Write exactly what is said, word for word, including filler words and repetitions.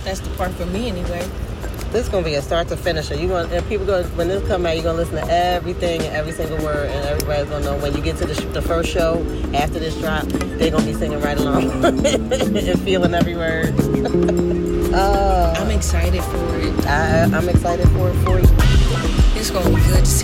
That's the part for me anyway. This is gonna be a start to finish. You going and people go when this come out. You're gonna listen to everything and every single word, and everybody's gonna know when you get to the, sh- the first show after this drop. They're gonna be singing right along and feeling every word. uh, I'm excited for it. I, I'm excited for it for you. It's gonna be good to see